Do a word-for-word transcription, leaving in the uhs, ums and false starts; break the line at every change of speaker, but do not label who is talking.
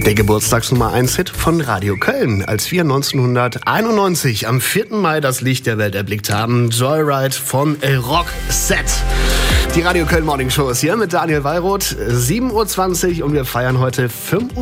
Der Geburtstagsnummer eins Hit von Radio Köln, als wir neunzehnhunderteinundneunzig am vierten Mai das Licht der Welt erblickt haben. Joyride von Roxette. Die Radio Köln Morning Show ist hier mit Daniel Wallroth, sieben Uhr zwanzig und wir feiern heute fünf